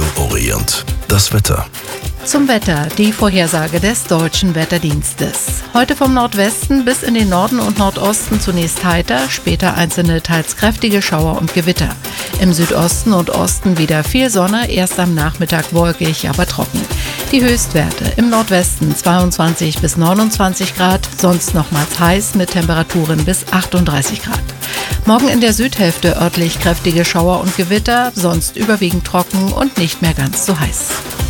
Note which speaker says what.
Speaker 1: Orient. Das Wetter.
Speaker 2: Zum Wetter, die Vorhersage des Deutschen Wetterdienstes. Heute vom Nordwesten bis in den Norden und Nordosten zunächst heiter, später einzelne teils kräftige Schauer und Gewitter. Im Südosten und Osten wieder viel Sonne, erst am Nachmittag wolkig, aber trocken. Die Höchstwerte im Nordwesten 22 bis 29 Grad, sonst nochmals heiß mit Temperaturen bis 38 Grad. Morgen in der Südhälfte örtlich kräftige Schauer und Gewitter, sonst überwiegend trocken und nicht mehr ganz so heiß.